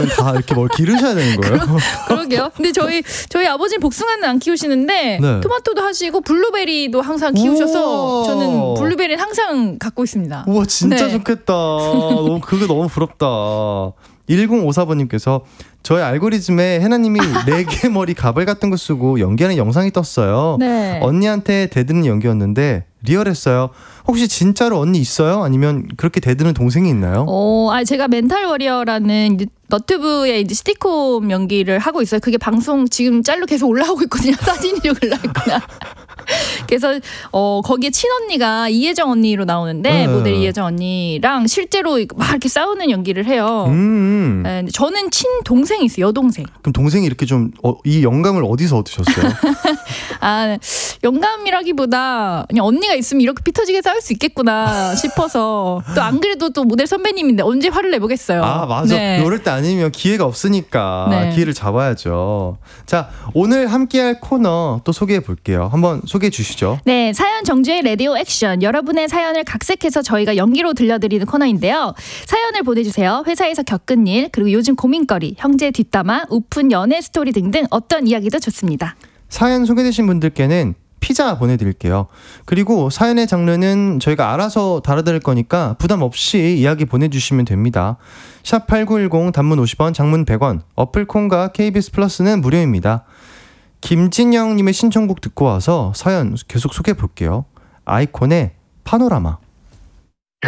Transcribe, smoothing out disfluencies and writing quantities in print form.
다 이렇게 뭘 기르셔야 되는 거예요? 그러게요. 근데 저희 아버지는 복숭아는 안 키우시는데 네. 토마토도 하시고 블루베리도 항상 키우셔서 우와. 저는 블루베리는 항상 갖고 있습니다. 우와 진짜 네. 좋겠다. 그거 너무 부럽다. 1054번님께서 저의 알고리즘에 해나님이 4개 머리 가발 같은 거 쓰고 연기하는 영상이 떴어요. 네. 언니한테 대드는 연기였는데 리얼했어요. 혹시 진짜로 언니 있어요? 아니면 그렇게 대드는 동생이 있나요? 제가 멘탈 워리어라는 너튜브에 이제 시티콤 연기를 하고 있어요. 그게 방송 지금 짤로 계속 올라오고 있거든요. 사진이 올라있구나. 그래서 거기에 친언니가 이혜정 언니로 나오는데 네. 모델 이혜정 언니랑 실제로 막 이렇게 싸우는 연기를 해요. 네, 저는 친동생이 있어요. 여동생. 그럼 동생이 이렇게 좀 이 영감을 어디서 얻으셨어요? 영감이라기보다 그냥 언니가 있으면 이렇게 피 터지게 싸울 수 있겠구나 싶어서 또 안 그래도 또 모델 선배님인데 언제 화를 내보겠어요. 아 맞아. 네. 이럴 때 아니면 기회가 없으니까 네. 기회를 잡아야죠. 자 오늘 함께할 코너 또 소개해 볼게요. 한번 소개해 주시죠. 네, 사연 정주의 라디오 액션. 여러분의 사연을 각색해서 저희가 연기로 들려드리는 코너인데요. 사연을 보내주세요. 회사에서 겪은 일, 그리고 요즘 고민거리, 형제 뒷담화, 우픈 연애 스토리 등등 어떤 이야기도 좋습니다. 사연 소개되신 분들께는 피자 보내드릴게요. 그리고 사연의 장르는 저희가 알아서 달아드릴 거니까 부담 없이 이야기 보내주시면 됩니다. 샵8910 단문 50원, 장문 100원, 어플콘과 KBS 플러스는 무료입니다. 김진영님의 신청곡 듣고 와서 사연 계속 소개해 볼게요. 아이콘의 파노라마.